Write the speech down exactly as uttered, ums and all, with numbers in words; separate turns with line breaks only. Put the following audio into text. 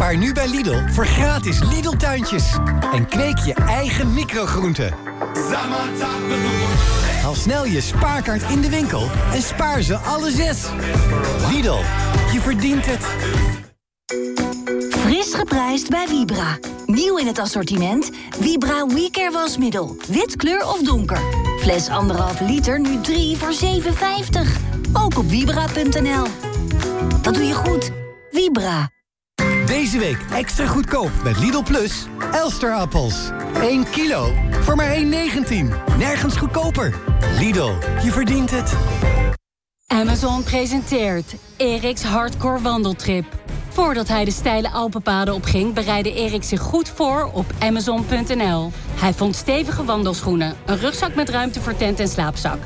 Spaar nu bij Lidl voor gratis Lidl-tuintjes. En kweek je eigen microgroenten. Haal snel je spaarkaart in de winkel en spaar ze alle zes. Lidl, je verdient het.
Fris geprijsd bij Vibra. Nieuw in het assortiment. Vibra WeCare wasmiddel. Wit, kleur of donker. Fles anderhalve liter, nu drie voor zeven vijftig. Ook op vibra punt n l. Dat doe je goed. Vibra.
Deze week extra goedkoop met Lidl Plus. Elsterappels. één kilo voor maar één negentien. Nergens goedkoper. Lidl, je verdient het.
Amazon presenteert Erik's Hardcore Wandeltrip. Voordat hij de steile Alpenpaden opging, bereidde Erik zich goed voor op amazon punt n l. Hij vond stevige wandelschoenen, een rugzak met ruimte voor tent en slaapzak,